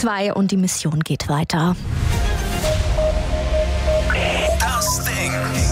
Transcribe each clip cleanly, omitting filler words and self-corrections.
2 und die Mission geht weiter. Das Ding.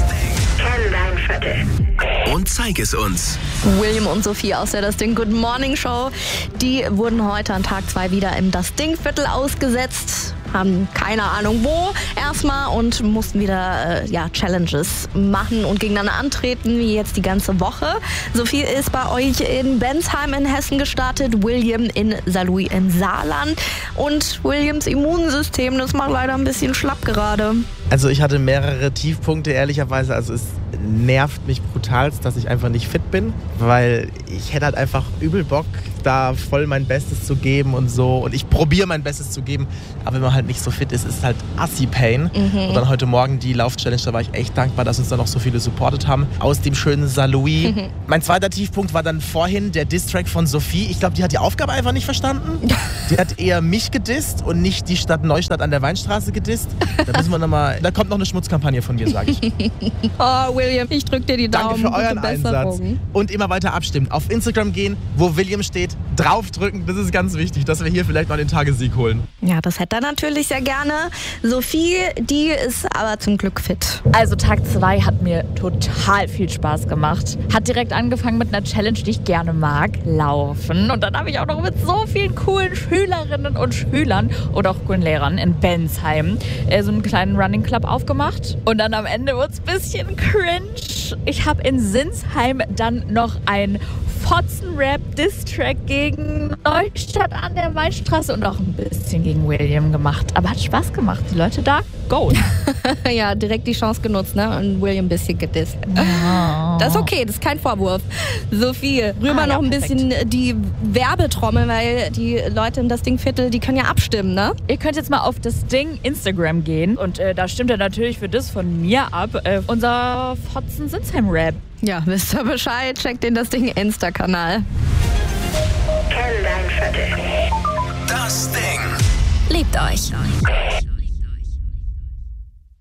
Kenn dein Viertel. Und zeig es uns. William und Sophie aus der Das Ding Good Morning Show, die wurden heute an Tag 2 wieder im Das Ding Viertel ausgesetzt. Haben keine Ahnung wo erstmal und mussten wieder Challenges machen und gegeneinander antreten, wie jetzt die ganze Woche. Sophie ist bei euch in Bensheim in Hessen gestartet, William in Saarlouis im Saarland. Und Williams Immunsystem, das macht leider ein bisschen schlapp gerade. Also ich hatte mehrere Tiefpunkte, ehrlicherweise. Also es nervt mich brutalst, dass ich einfach nicht fit bin, weil ich hätte halt einfach übel Bock, da voll mein Bestes zu geben und so. Und ich probiere mein Bestes zu geben, aber wenn man halt nicht so fit ist, ist es halt Assi-Pain. Und dann heute Morgen die Lauf-Challenge, da war ich echt dankbar, dass uns da noch so viele supportet haben. Aus dem schönen Saarlouis. Mein zweiter Tiefpunkt war dann vorhin der Diss-Track von Sophie. Ich glaube, die hat die Aufgabe einfach nicht verstanden. Die hat eher mich gedisst und nicht die Stadt Neustadt an der Weinstraße gedisst. Da müssen wir nochmal. Da kommt noch eine Schmutzkampagne von mir, sage ich. Oh, William, ich drück dir die Daumen. Danke für euren Gute Einsatz. Besserung. Und immer weiter abstimmen. Auf Instagram gehen, wo William steht, draufdrücken. Das ist ganz wichtig, dass wir hier vielleicht mal den Tagessieg holen. Ja, das hätte er natürlich sehr gerne. Sophie, die ist aber zum Glück fit. Also Tag 2 hat mir total viel Spaß gemacht. Hat direkt angefangen mit einer Challenge, die ich gerne mag, Laufen. Und dann habe ich auch noch mit so vielen coolen Schülerinnen und Schülern oder auch coolen Lehrern in Bensheim so einen kleinen Running Club aufgemacht. Und dann am Ende wurde es ein bisschen cringe. Ich habe in Sinsheim dann noch ein Fotzen-Rap-Diss-Track gegen Neustadt an der Weinstraße und auch ein bisschen gegen William gemacht. Aber hat Spaß gemacht. Die Leute da, go. Ja, direkt die Chance genutzt, ne? Und William ein bisschen gedisst. Oh. Das ist okay, das ist kein Vorwurf. Sophie, rüber noch ein bisschen die Werbetrommel, weil die Leute in Das Ding Viertel, die können ja abstimmen, ne? Ihr könnt jetzt mal auf das Ding Instagram gehen und da stimmt er natürlich für das von mir ab. Unser Fotzen-Sinsheim-Rap. Ja, wisst ihr Bescheid, checkt den Das Ding Insta-Kanal. Kenn dein Viertel. Das Ding. Liebt euch.